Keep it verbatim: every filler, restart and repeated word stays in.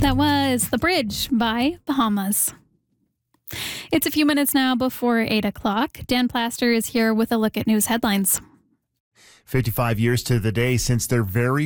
That was The Bridge by Bahamas. It's a few minutes now before eight o'clock. Dan Plaster is here with a look at news headlines. fifty-five years to the day since their very